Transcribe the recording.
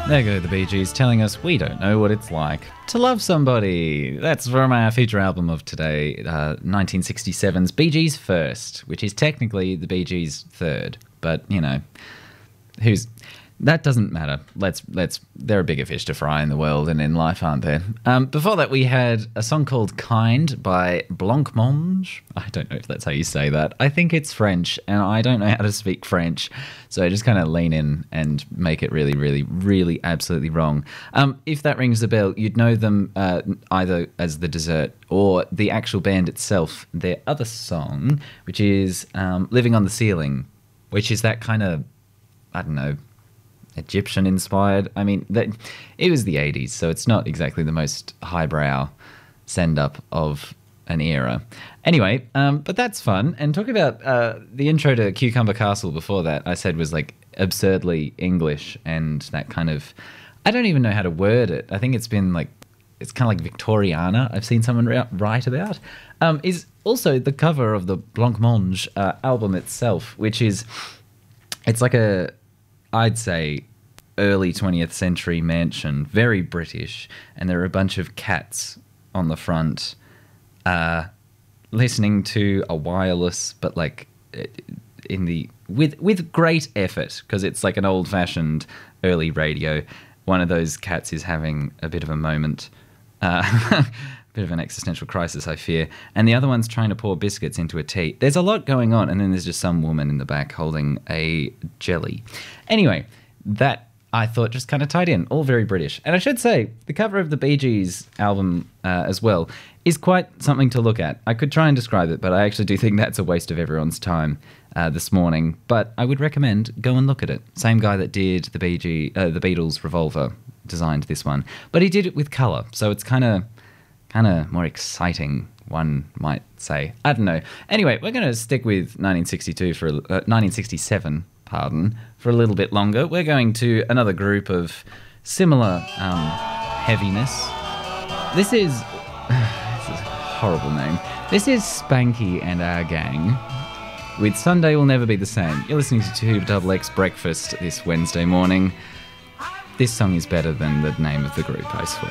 There go the Bee Gees telling us we don't know what it's like to love somebody. That's from our feature album of today, 1967's Bee Gees First, which is technically the Bee Gees Third. But, you know, that doesn't matter. There are bigger fish to fry in the world and in life, aren't there? Before that, we had a song called Kind by Blancmange. I don't know if that's how you say that. I think it's French, and I don't know how to speak French, so I just kind of lean in and make it really, really, really absolutely wrong. If that rings a bell, you'd know them either as The Dessert or the actual band itself, their other song, which is Living on the Ceiling, which is that kind of, I don't know, Egyptian-inspired. I mean, it was the 80s, so it's not exactly the most highbrow send-up of an era. Anyway, but that's fun. And talk about the intro to Cucumber Castle before that, I said was like absurdly English and that kind of... I don't even know how to word it. I think it's been like... It's kind of like Victoriana, I've seen someone write about. Is also the cover of the Blancmange album itself, which is... It's like I'd say early 20th century mansion, very British, and there are a bunch of cats on the front listening to a wireless, but like with great effort, because it's like an old-fashioned early radio. One of those cats is having a bit of a moment, a bit of an existential crisis, I fear, and the other one's trying to pour biscuits into a tea. There's a lot going on, and then there's just some woman in the back holding a jelly. Anyway, that I thought just kind of tied in, all very British. And I should say, the cover of the Bee Gees album as well is quite something to look at. I could try and describe it, but I actually do think that's a waste of everyone's time this morning. But I would recommend go and look at it. Same guy that did the Beatles Revolver designed this one, but he did it with colour, so it's kind of more exciting, one might say. I don't know. Anyway, we're going to stick with 1967, for a little bit longer. We're going to another group of similar heaviness. This is a horrible name. This is Spanky and Our Gang with Sunday Will Never Be the Same. You're listening to 2 X Breakfast this Wednesday morning. This song is better than the name of the group, I swear.